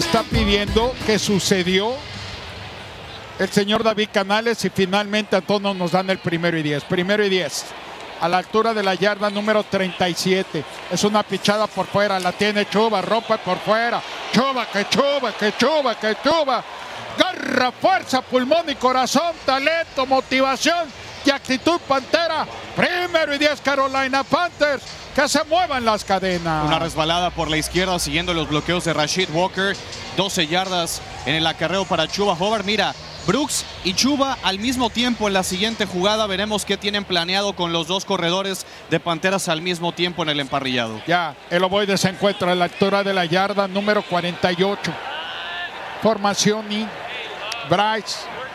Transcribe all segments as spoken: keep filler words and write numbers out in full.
está pidiendo, que sucedió el señor David Canales, y finalmente a todos nos dan el primero y diez. Primero y diez. A la altura de la yarda número treinta y siete. Es una pichada por fuera. La tiene Chuba. Rompe por fuera. Chuba, que Chuba, que Chuba, que Chuba. Garra, fuerza, pulmón y corazón. Talento, motivación y actitud pantera. Primero y diez, Carolina Panthers. Que se muevan las cadenas. Una resbalada por la izquierda siguiendo los bloqueos de Rashid Walker. doce yardas en el acarreo para Chuba Hubbard. Mira, Brooks y Chuba al mismo tiempo en la siguiente jugada. Veremos qué tienen planeado con los dos corredores de Panteras al mismo tiempo en el emparrillado. Ya, el ovoide se encuentra a la altura de la yarda número cuarenta y ocho. Formación y Bryce.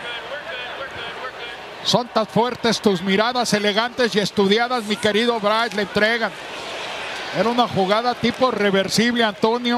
Son tan fuertes tus miradas, elegantes y estudiadas, mi querido Bryce. Le entregan. Era una jugada tipo reversible, Antonio,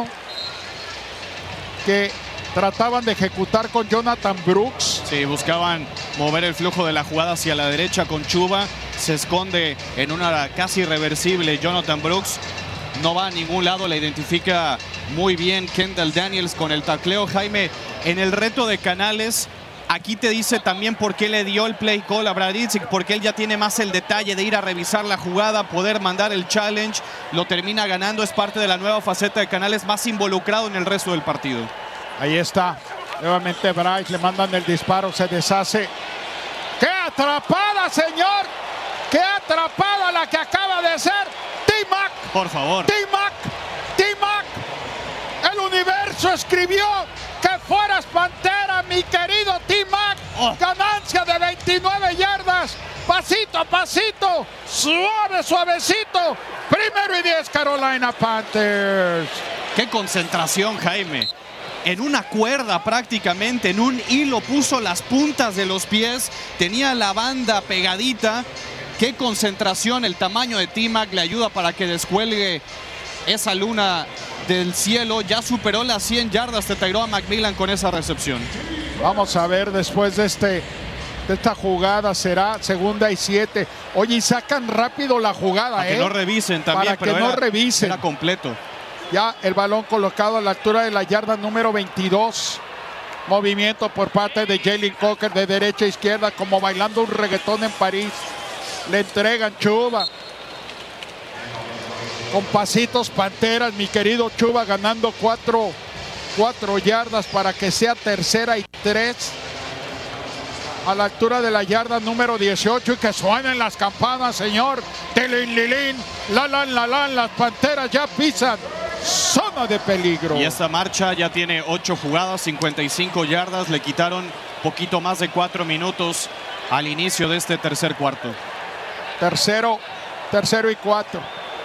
que trataban de ejecutar con Jonathan Brooks. Sí, buscaban mover el flujo de la jugada hacia la derecha con Chuba. Se esconde en una casi irreversible Jonathan Brooks. No va a ningún lado, la identifica muy bien Kendall Daniels con el tacleo. Jaime, en el reto de Canales, aquí te dice también por qué le dio el play call a Brad Idzik, porque él ya tiene más el detalle de ir a revisar la jugada, poder mandar el challenge. Lo termina ganando, es parte de la nueva faceta de Canales, más involucrado en el resto del partido. Ahí está, nuevamente Bryce, le mandan el disparo, se deshace. ¡Qué atrapada, señor! ¡Qué atrapada la que acaba de ser T-Mac! Por favor. T-Mac, T-Mac. El universo escribió que fueras Pantera, mi querido T-Mac. Oh. Ganancia de veintinueve yardas, pasito a pasito, suave, suavecito. Primero y diez, Carolina Panthers. ¡Qué concentración, Jaime! En una cuerda prácticamente, en un hilo, puso las puntas de los pies, tenía la banda pegadita. Qué concentración, el tamaño de T-Mac le ayuda para que descuelgue esa luna del cielo. Ya superó las cien yardas de Tyrone McMillan con esa recepción. Vamos a ver después de, este, de esta jugada, será segunda y siete. Oye, y sacan rápido la jugada, para ¿eh? que no revisen también, para pero que era, no revisen. Era completo. Ya el balón colocado a la altura de la yarda número veintidós. Movimiento por parte de Jalen Coker de derecha a izquierda, como bailando un reggaetón en París. Le entregan Chuba. Con pasitos Panteras, mi querido Chuba, ganando cuatro, cuatro yardas para que sea tercera y tres. A la altura de la yarda número dieciocho, y que suenen las campanas, señor. Tilín, lilín, la, la, la, la, las Panteras ya pisan zona de peligro. Y esta marcha ya tiene ocho jugadas, cincuenta y cinco yardas. Le quitaron poquito más de cuatro minutos al inicio de este tercer cuarto. Tercero, tercero y cuatro.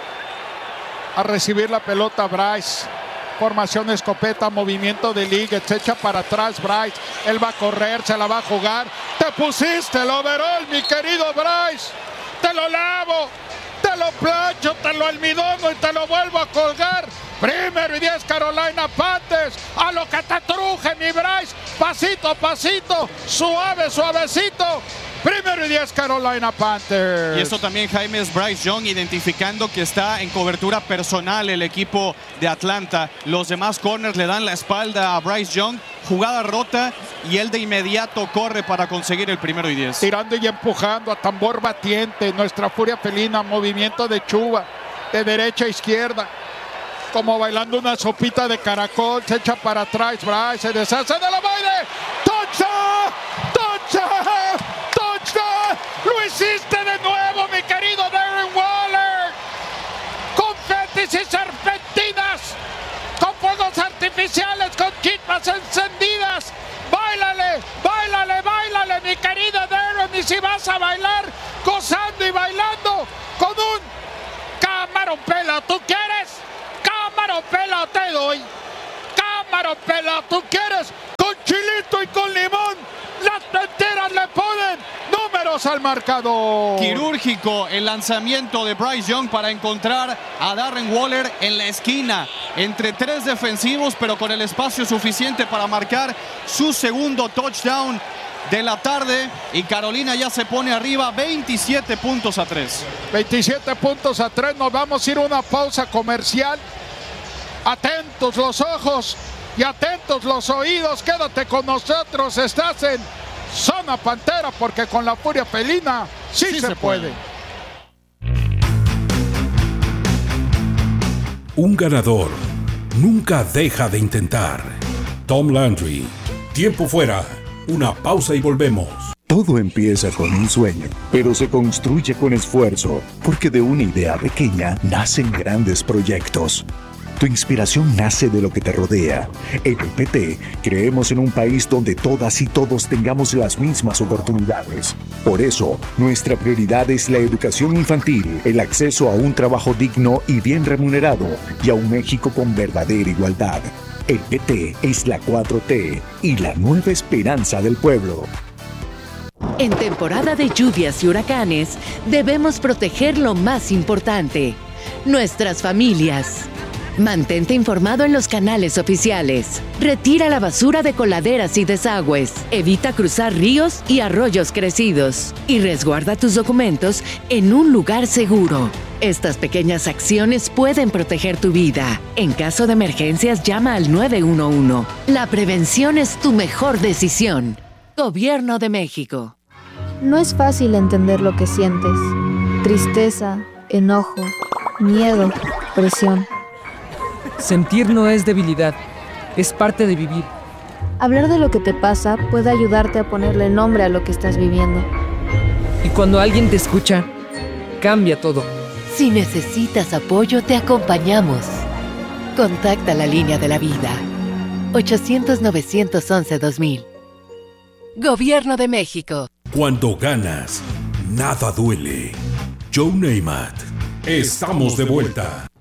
A recibir la pelota Bryce. Formación escopeta, movimiento de liga, se echa para atrás Bryce. Él va a correr, se la va a jugar. Te pusiste el overall, mi querido Bryce. Te lo lavo, te lo plancho, te lo almidono y te lo vuelvo a colgar. Primero y diez, Carolina Panthers. A lo que te truje, mi Bryce. Pasito a pasito, suave, suavecito. Primero y diez, Carolina Panthers. Y esto también, Jaime, es Bryce Young identificando que está en cobertura personal el equipo de Atlanta. Los demás corners le dan la espalda a Bryce Young. Jugada rota y él de inmediato corre para conseguir el primero y diez. Tirando y empujando a tambor batiente. Nuestra furia felina. Movimiento de Chuba. De derecha a izquierda. Como bailando una sopita de caracol. Se echa para atrás Bryce. Se deshace de la baile. ¡Touchdown! ¡Touchdown! ¡Lo hiciste de nuevo, mi querido Darren Waller! Confetis y serpentinas, con fuegos artificiales, con chispas encendidas. ¡Báilale, báilale, báilale, mi querido Darren! Y si vas a bailar, gozando y bailando con un camarón pelado, ¿tú quieres? Camarón pelado te doy. Camarón pelado, ¿tú quieres? Con chilito y con limón. Las Panteras le ponen números al marcador. Quirúrgico el lanzamiento de Bryce Young para encontrar a Darren Waller en la esquina. Entre tres defensivos, pero con el espacio suficiente para marcar su segundo touchdown de la tarde. Y Carolina ya se pone arriba veintisiete puntos a tres. veintisiete puntos a tres. Nos vamos a ir a una pausa comercial. Atentos los ojos. y atentos los oídos. Quédate con nosotros, estás en Zona Pantera, porque con la furia felina sí, sí se, se puede. puede. Un ganador nunca deja de intentar. Tom Landry. Tiempo fuera. Una pausa y volvemos. Todo empieza con un sueño, pero se construye con esfuerzo, porque de una idea pequeña nacen grandes proyectos. Tu inspiración nace de lo que te rodea. En el P T creemos en un país donde todas y todos tengamos las mismas oportunidades. Por eso, nuestra prioridad es la educación infantil, el acceso a un trabajo digno y bien remunerado, y a un México con verdadera igualdad. El P T es la cuatro T y la nueva esperanza del pueblo. En temporada de lluvias y huracanes, debemos proteger lo más importante: nuestras familias. Mantente informado en los canales oficiales. Retira la basura de coladeras y desagües. Evita cruzar ríos y arroyos crecidos. Y resguarda tus documentos en un lugar seguro. Estas pequeñas acciones pueden proteger tu vida. En caso de emergencias, llama al nueve uno uno. La prevención es tu mejor decisión. Gobierno de México. No es fácil entender lo que sientes. Tristeza, enojo, miedo, presión. Sentir no es debilidad, es parte de vivir. Hablar de lo que te pasa puede ayudarte a ponerle nombre a lo que estás viviendo. Y cuando alguien te escucha, cambia todo. Si necesitas apoyo, te acompañamos. Contacta la línea de la vida. ochocientos, novecientos once, dos mil. Gobierno de México. Cuando ganas, nada duele. Joe Namath. Estamos de vuelta.